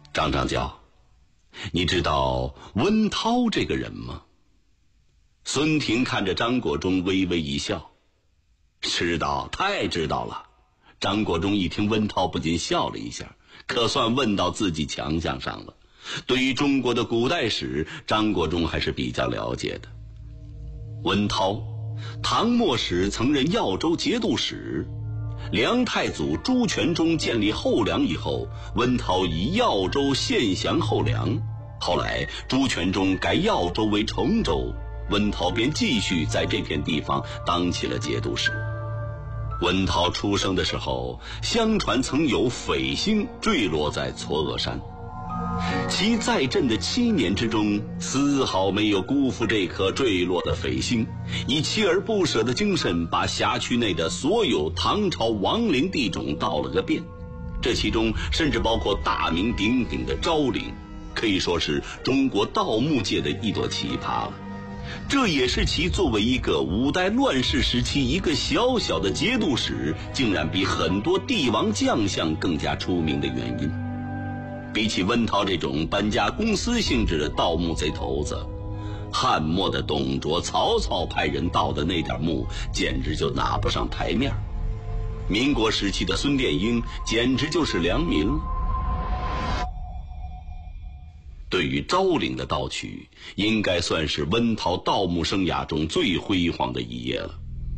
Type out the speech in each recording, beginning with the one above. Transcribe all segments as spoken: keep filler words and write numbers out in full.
张张教，你知道温涛这个人吗？孙婷看着张国忠微微一笑，知道，太知道了。张国忠一听温涛不禁笑了一下，可算问到自己强项上了。对于中国的古代史，张国忠还是比较了解的。温涛，唐末时曾任耀州节度使。梁太祖朱全忠建立后梁以后，温涛以耀州献降后梁。后来朱全忠改耀州为崇州，温涛便继续在这片地方当起了节度使。温涛出生的时候，相传曾有匪星坠落在嵯峨山，其在阵的七年之中，丝毫没有辜负这颗坠落的匪星，以锲而不舍的精神，把辖区内的所有唐朝亡灵地种盗了个遍。这其中甚至包括大名鼎鼎的昭陵，可以说是中国盗墓界的一朵奇葩了。这也是其作为一个五代乱世时期一个小小的节度使，竟然比很多帝王将相更加出名的原因。比起温涛这种搬家公司性质的盗墓贼头子，汉末的董卓、曹操派人盗的那点墓简直就拿不上台面。民国时期的孙殿英简直就是良民了。对于昭陵的盗取，应该算是温涛盗墓生涯中最辉煌的一页了。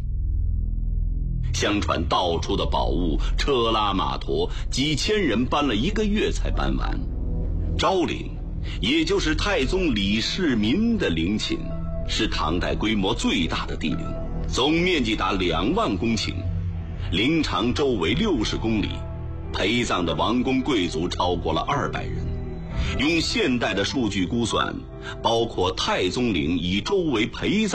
相传盗出的宝物车拉马驮，几千人搬了一个月才搬完。昭陵，也就是太宗李世民的陵寝，是唐代规模最大的帝陵，总面积达两万公顷，陵长周围六十公里，陪葬的王公贵族超过了二百人。用现代的数据估算，包括太宗陵以周围陪葬